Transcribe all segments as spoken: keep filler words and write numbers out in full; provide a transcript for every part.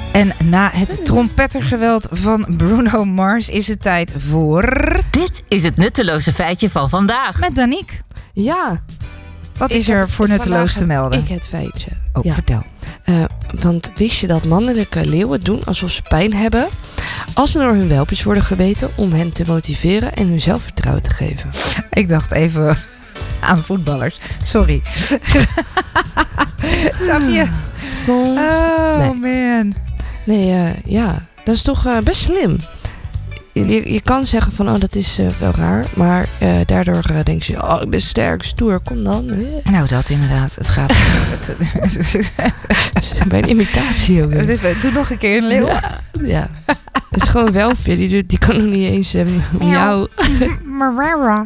En na het trompettergeweld van Bruno Mars is het tijd voor... Dit is het nutteloze feitje van vandaag. Met Danique. Ja. Wat Ik is er heb- voor nutteloos vandaag te heb melden? Ik het feitje. Oh, Ja. vertel. Uh, want wist je dat mannelijke leeuwen doen alsof ze pijn hebben als ze door hun welpjes worden gebeten om hen te motiveren en hun zelfvertrouwen te geven? Ik dacht even aan voetballers. Sorry. Zag je? Soms. Oh Nee. man. Nee, uh, ja, dat is toch uh, best slim. Je, je kan zeggen van, oh, dat is uh, wel raar. Maar uh, daardoor uh, denk je, oh, ik ben sterk, stoer, kom dan. Uh. Nou, dat inderdaad. Het gaat... Bij een imitatie ook. het- Doe nog een keer een leeuw. Ja, ja. Het is gewoon een welpje. Die, doet- die kan nog niet eens uh, miauw. Marara.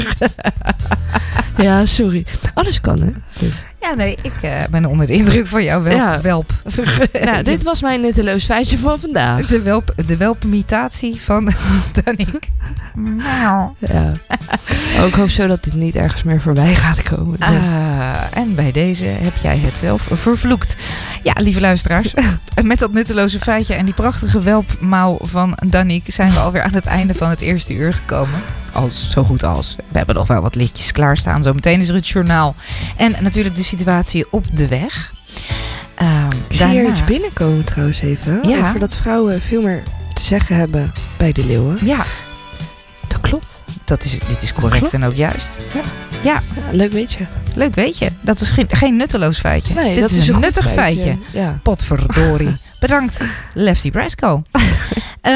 Ja, sorry. Alles kan, hè. Dus. Ja, nee, ik uh, ben onder de indruk van jouw welp. Ja. welp. Nou, dit was mijn nutteloos feitje van vandaag. De, welp, de welpimitatie van Danique. Nou. Ja. Oh, ik hoop zo dat dit niet ergens meer voorbij gaat komen. Ah, en bij deze heb jij het zelf vervloekt. Ja, lieve luisteraars. Met dat nutteloze feitje en die prachtige welpmouw van Danique zijn we alweer aan het einde van het eerste uur gekomen. Als, zo goed als. We hebben nog wel wat liedjes klaarstaan. Zometeen is er het journaal. En natuurlijk de situatie op de weg. Um, Ik zie hier iets binnenkomen trouwens even. Ja. Over dat vrouwen veel meer te zeggen hebben bij de leeuwen. Ja, Dat klopt. dat is, dit is correct Klopt. en ook juist. Ja. Ja, Ja, leuk weet je. leuk weet je. Dat is geen, geen nutteloos feitje. Nee, dit dat is, is een goed nuttig feitje. Ja. Potverdorie. Bedankt, Lefty Brasco.